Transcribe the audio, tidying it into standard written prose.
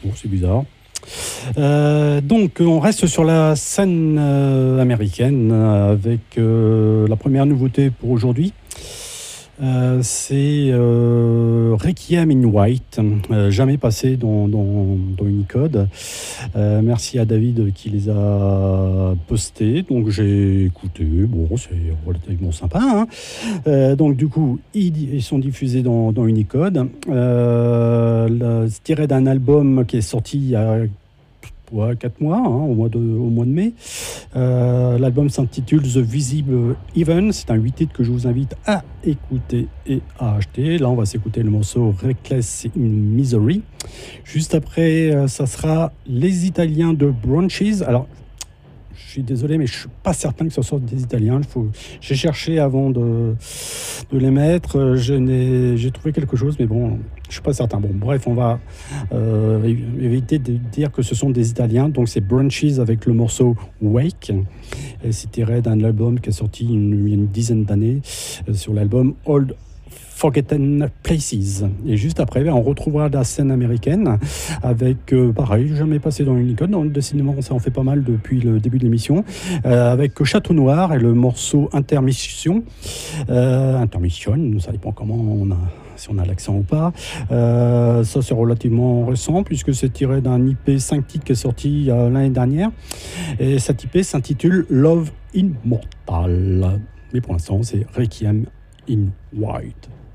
retour, c'est bizarre. Donc, on reste sur la scène américaine avec la première nouveauté pour aujourd'hui. C'est Requiem in White, jamais passé dans Unicode. Merci à David qui les a postés, donc j'ai écouté. Bon, c'est relativement sympa, hein. Donc du coup, ils sont diffusés dans Unicode. C'est tiré d'un album qui est sorti il y a 4 mois, hein, au mois de mai. L'album s'intitule The Visible Even. C'est un 8 titres que je vous invite à écouter et à acheter. Là, on va s'écouter le morceau Reckless in Misery. Juste après, ça sera les Italiens de Branches. Alors, je suis désolé, mais je ne suis pas certain que ce soit des Italiens. J'ai cherché avant de les mettre. J'ai trouvé quelque chose, mais bon, je ne suis pas certain. Bon, bref, on va éviter de dire que ce sont des Italiens. Donc, c'est Branches avec le morceau Wake. Et c'est tiré d'un album qui est sorti il y a une dizaine d'années sur l'album Old Forgotten Places. Et juste après, on retrouvera la scène américaine avec, pareil, jamais passé dans Unicode. Décidément, ça en fait pas mal depuis le début de l'émission. Avec Château Noir et le morceau Intermission. Intermission, ça dépend si on a l'accent ou pas. Ça, c'est relativement récent puisque c'est tiré d'un IP 5 titres qui est sorti l'année dernière. Et cet IP s'intitule Love Immortal. Mais pour l'instant, c'est Requiem in White.